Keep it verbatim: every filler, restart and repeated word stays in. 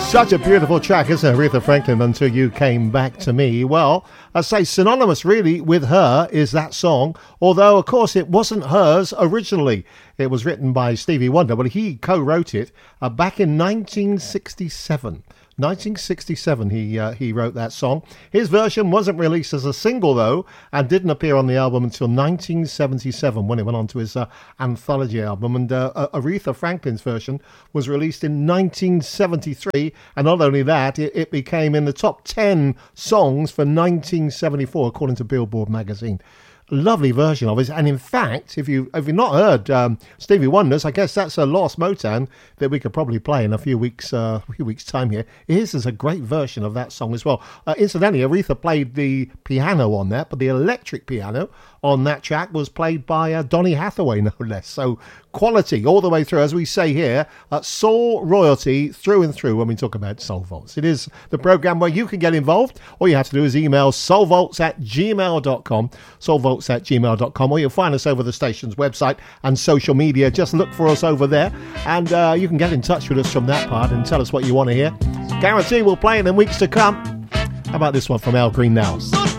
Such a beautiful track, isn't it, Aretha Franklin, Until You Came Back to Me? Well, I say synonymous really with her is that song, although of course it wasn't hers originally. It was written by Stevie Wonder, but he co-wrote it uh, back in nineteen sixty-seven. nineteen sixty-seven he uh, he wrote that song. His version wasn't released as a single though, and didn't appear on the album until nineteen seventy-seven when it went on to his uh, anthology album. And uh, Aretha Franklin's version was released in nineteen seventy-three, and not only that, it, it became in the top ten songs for nineteen seventy-four according to Billboard magazine. Lovely version of it, and in fact, if you if you've not heard um, Stevie Wonder's, I guess that's a lost Motown that we could probably play in a few weeks uh, a few weeks time here. His is a great version of that song as well. Uh, incidentally, Aretha played the piano on that, but the electric piano on that track was played by uh, Donny Hathaway, no less. So quality all the way through, as we say here, uh, soul royalty through and through when we talk about Soul Vaults. It is the program where you can get involved. All you have to do is email soulvaults at gmail dot com, soulvaults at gmail dot com, or you'll find us over the station's website and social media. Just look for us over there, and uh, you can get in touch with us from that part and tell us what you want to hear. Guarantee we'll play it in weeks to come. How about this one from Al Green now?